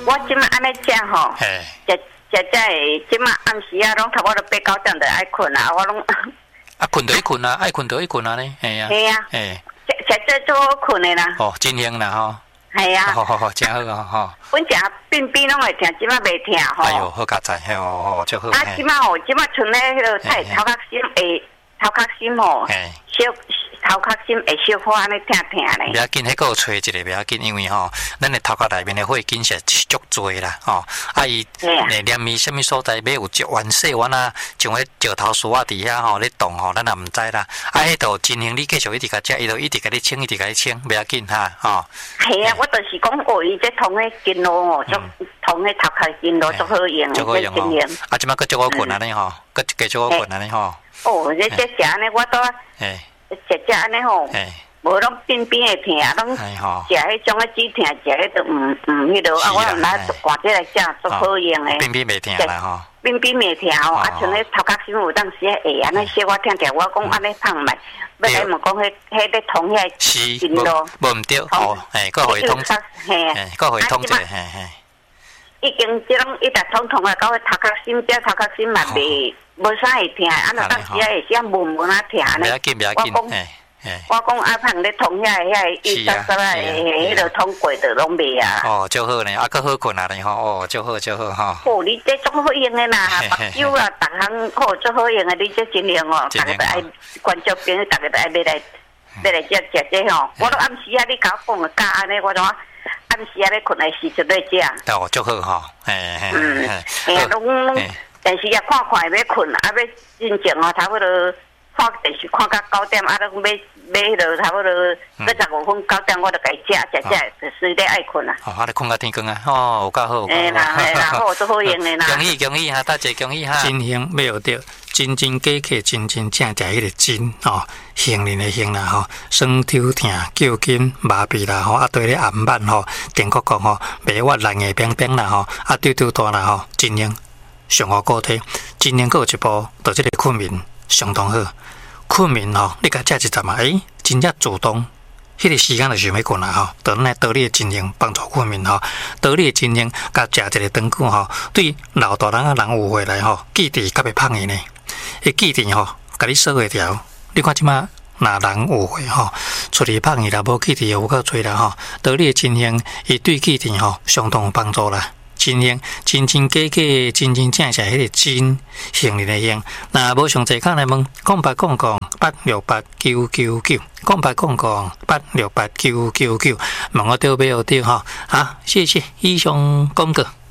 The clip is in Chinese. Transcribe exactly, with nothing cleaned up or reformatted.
我即马安尼食吼，食食食诶，即马暗时啊，拢差不多八九点就爱困啊，我拢啊困就去困啊，爱困就去困啊呢，系啊， 系啊， 诶， 食食这做好困诶啦。 哦，真香啦吼。 系啊， 好好好，真好啊吼。 阮食便便拢会疼，即马袂疼吼。 哎呦，好佳哉，嘿哦哦，足好。 啊，即马吼，即马剩咧迄个菜头壳心会头壳心吼，小头壳心会小可安尼疼疼咧。 不要紧，迄个有找一个不要紧，因为吼，咱的头壳内面的血筋是足多啦，吼。啊，伊诶连伊什么所在要有石丸细丸啊，像迄石头树啊伫遐吼咧动吼，咱也毋知啦。啊，迄度真行，你继续一直甲食，伊就一直甲你清，一直甲你清，不要紧哈，吼。系啊，我就是讲哦，伊这通迄筋路哦，足通迄头壳筋路足好用， 足好用吼。啊，即摆佫足好困安尼吼，佫继续好困安尼吼。 哦，这这食安尼，我都食食安尼吼，无拢边边会疼，拢食迄种诶止疼，食迄都毋毋迄落，啊，我拿挂起来食，足好用诶。 边边袂疼啦吼， 边边袂疼吼，啊，像迄头壳心有当时会安尼小我听听，我讲安尼放慢，要来问讲迄迄咧通遐筋路， 无毋对哦，诶，佫互伊通， 嘿， 佫互伊通者，嘿嘿。 已经即种一直通通啊，到头壳心，这头壳心嘛袂。无啥会疼，啊，若当时啊会啥闷闷啊疼呢。 我讲，我讲啊，旁咧通遐遐伊啥啥啊，迄落通过就拢袂啊。 哦，足好呢，啊，佫好困啊呢吼，哦，足好足好吼。 哦，你这足好用的啦，目睭啊，逐项好足好用的，你这真用哦，逐个都爱观众朋友，逐个都爱要来要来食食这吼。我都暗时啊，你甲我讲个教安尼，我怎暗时啊咧困的时就咧食。 哦，足好吼，嘿嘿。 嗯，哎呀，拢拢。但是也看看要困，啊要真正哦，差不多看电视看到九点，啊，拢要要迄落差不多二十五分九点，我就该食食食，就是咧爱困啊。 哦，啊，你困到天光啊，哦，有够好。 哎啦哎啦，好做好用的啦。 恭喜恭喜哈，大姐恭喜哈。真香没有掉，真真假假，真真正正迄个真哦，杏仁的杏啦吼，酸抽疼叫筋麻痹啦吼，啊对咧暗板吼，电骨骨吼，白滑烂的冰冰啦吼，啊丢丢大啦吼，真香。上好固体，今年佫有一部，就即个困眠相当好。困眠吼，你甲食一阵嘛，诶，真正主动，迄、那个时间就想要困啦吼。就咱来道理的精神帮助困眠吼，道理的精神甲食一个长久吼，对老大人啊人有回来吼，记忆较袂胖的呢。伊记忆吼，甲你锁会条。你看即马若人有回吼，出去胖伊啦，无记忆有够多啦吼。道理的精神，伊对记忆吼相当有帮助啦。真香，真真假假，真真正正，迄个真杏仁的香。那无上济看来问，空八空空八六八九九九，空八空空八六八九九九，问我对不对？对哈？好，谢谢以上公告。